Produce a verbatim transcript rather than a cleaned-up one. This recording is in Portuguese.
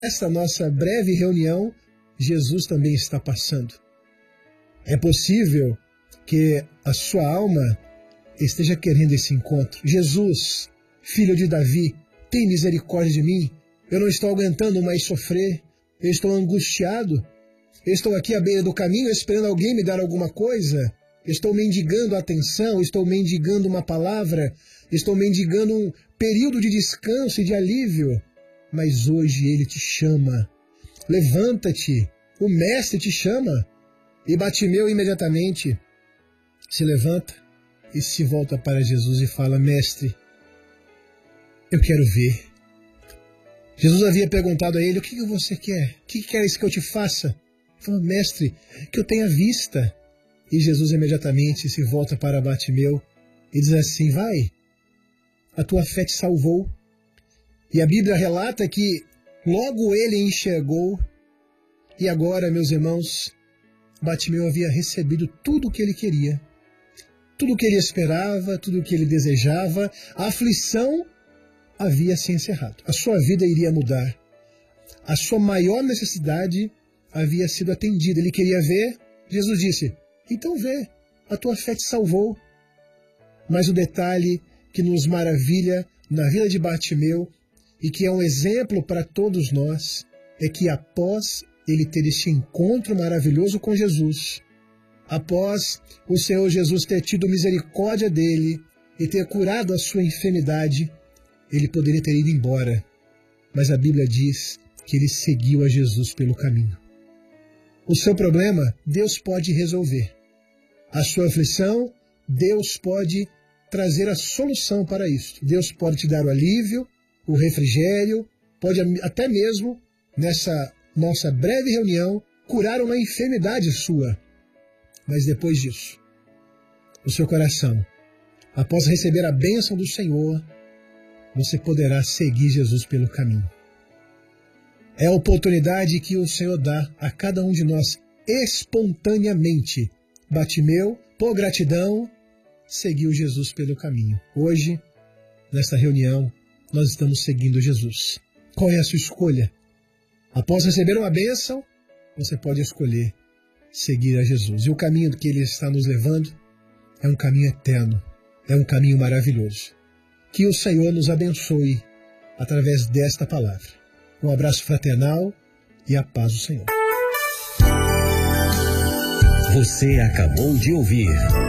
esta nossa breve reunião, Jesus também está passando. É possível que a sua alma esteja querendo esse encontro. Jesus, filho de Davi, tem misericórdia de mim. Eu não estou aguentando mais sofrer. Eu estou angustiado. Eu estou aqui à beira do caminho esperando alguém me dar alguma coisa. Estou mendigando atenção, estou mendigando uma palavra, estou mendigando um período de descanso e de alívio. Mas hoje Ele te chama. Levanta-te, o Mestre te chama. E Bartimeu imediatamente se levanta e se volta para Jesus e fala: Mestre, eu quero ver. Jesus havia perguntado a ele: o que você quer? O que queres que eu te faça? Ele falou: Mestre, que eu tenha vista. E Jesus imediatamente se volta para Bartimeu e diz assim: vai, a tua fé te salvou. E a Bíblia relata que logo ele enxergou e agora, meus irmãos, Bartimeu havia recebido tudo o que ele queria, tudo o que ele esperava, tudo o que ele desejava. A aflição havia se encerrado. A sua vida iria mudar. A sua maior necessidade havia sido atendida. Ele queria ver. Jesus disse: então vê, a tua fé te salvou. Mas o detalhe que nos maravilha na vida de Bartimeu e que é um exemplo para todos nós é que após ele ter este encontro maravilhoso com Jesus, após o Senhor Jesus ter tido misericórdia dele e ter curado a sua enfermidade, ele poderia ter ido embora. Mas a Bíblia diz que ele seguiu a Jesus pelo caminho. O seu problema, Deus pode resolver. A sua aflição, Deus pode trazer a solução para isso. Deus pode te dar o alívio, o refrigério, pode até mesmo, nessa nossa breve reunião, curar uma enfermidade sua. Mas depois disso, o seu coração, após receber a bênção do Senhor, você poderá seguir Jesus pelo caminho. É a oportunidade que o Senhor dá a cada um de nós espontaneamente. Bartimeu, por gratidão, seguiu Jesus pelo caminho. Hoje, nesta reunião, nós estamos seguindo Jesus. Qual é a sua escolha? Após receber uma bênção, você pode escolher seguir a Jesus. E o caminho que Ele está nos levando é um caminho eterno, é um caminho maravilhoso. Que o Senhor nos abençoe através desta palavra. Um abraço fraternal e a paz do Senhor. Você acabou de ouvir